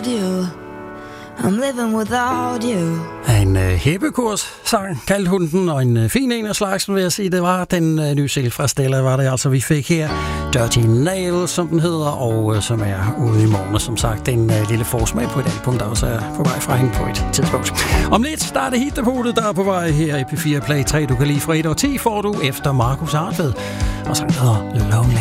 you. I'm living without you. En hæppekurs-sang kaldte hun den, og en fin en af slagsen, vil jeg sige. Det var den nye single fra Stella, var det altså, vi fik her. Dirty Nail, som den hedder, og som er ude i morgen, som sagt. En lille forsmag på et album, der også er på vej fra hende på et tidspunkt. Om lidt starter hitdepotet, der er på vej her i P4 Play 3. Du kan lige fra 1 og 10 får du efter Markus Hartved. Og så hedder Lonely.